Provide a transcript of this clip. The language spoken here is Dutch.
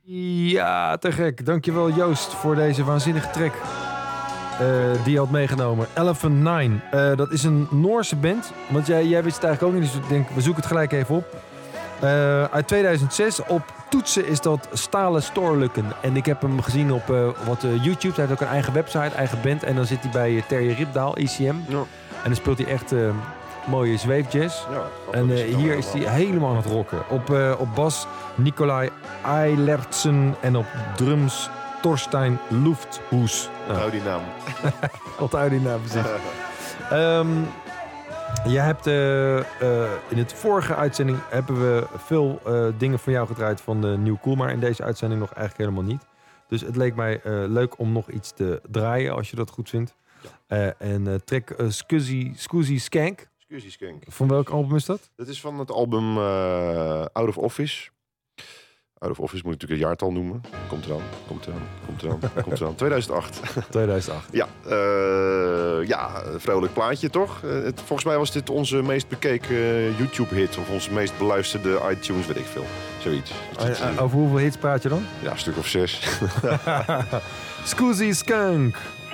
Ja, te gek. Dankjewel Joost voor deze waanzinnige track die je had meegenomen. Elephant Nine. Dat is een Noorse band. Want jij wist het eigenlijk ook niet, dus ik denk, we zoeken het gelijk even op. Uit 2006. Op toetsen is dat Stalen Storlukken. En ik heb hem gezien op YouTube. Hij heeft ook een eigen website, eigen band. En dan zit hij bij Terje Ripdaal, ECM. Ja. En dan speelt hij echt mooie zweefjazz. Ja, en hier is hij helemaal aan het rocken. Op bas Nicolai Eilertsen en op drums Torstein Lufthoes. Onthoud die naam. Onthoud die naam, precies. Je hebt in het vorige uitzending hebben we veel dingen van jou gedraaid van de New Cool, maar in deze uitzending nog eigenlijk helemaal niet. Dus het leek mij leuk om nog iets te draaien, als je dat goed vindt. Ja. Track Scuzzy Skank. Scuzzy Skank. Van welk album is dat? Dat is van het album Out of Office. Out of Office moet ik natuurlijk het jaartal noemen. Komt eraan. 2008. 2008. Ja, een vrolijk plaatje toch? Volgens mij was dit onze meest bekeken YouTube-hit. Of onze meest beluisterde iTunes, weet ik veel. Zoiets. Over hoeveel hits praat je dan? Ja, een stuk of 6. Scuzzy Skunk.